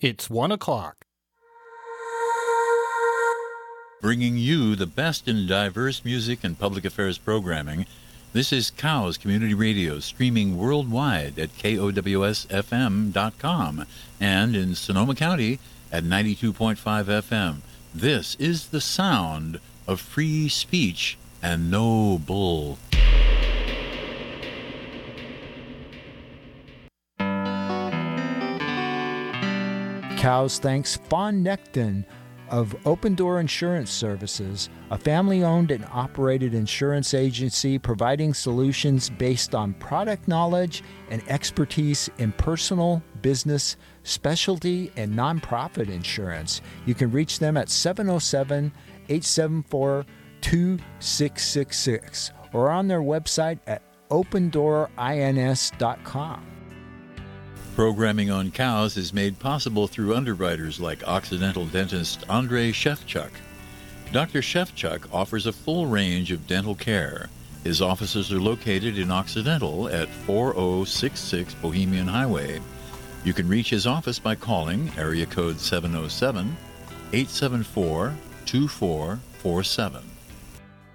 It's 1 o'clock. Bringing you the best in diverse music and public affairs programming, this is Cows Community Radio, streaming worldwide at KOWSFM.com and in Sonoma County at 92.5 FM. This is the sound of free speech and no bull. Cows thanks Fawn Necton of Open Door Insurance Services, a family-owned and operated insurance agency providing solutions based on product knowledge and expertise in personal, business, specialty, and nonprofit insurance. You can reach them at 707-874-2666 or on their website at opendorins.com. Programming on Cows is made possible through underwriters like Occidental dentist Andrei Shevchuk. Dr. Shevchuk offers a full range of dental care. His offices are located in Occidental at 4066 Bohemian Highway. You can reach his office by calling area code 707-874-2447.